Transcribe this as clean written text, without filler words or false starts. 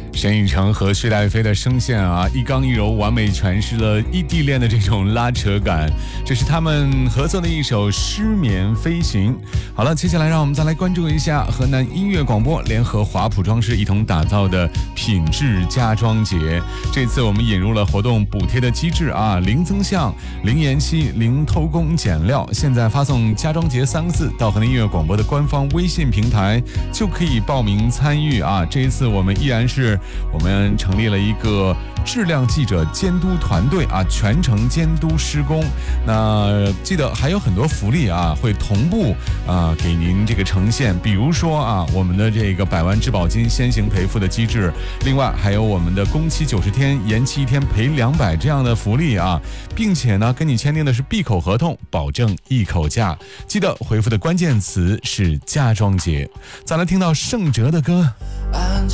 沈以诚和薛戴飞的声线啊，一刚一柔，完美诠释了异地恋的这种拉扯感。这是他们合作的一首《失眠飞行》。好了，接下来让我们再来关注一下河南音乐广播联合华普装饰一同打造的品质家装节。这次我们引入了活动补贴的机制啊，零增项、零延期、零偷工减料。现在发送家装节3个字到河南音乐广播的官方微信平台，就可以报名参与啊。这一次我们依然是我们成立了一个质量记者监督团队啊，全程监督施工。那记得还有很多福利啊，会同步给您这个呈现。比如说啊，我们的这个100万质保金先行赔付的机制，另外还有我们的工期90天，延期1天赔200这样的福利啊，并且呢，跟你签订的是闭口合同，保证一口价。记得回复的关键词是家装节。再来听到盛哲的歌。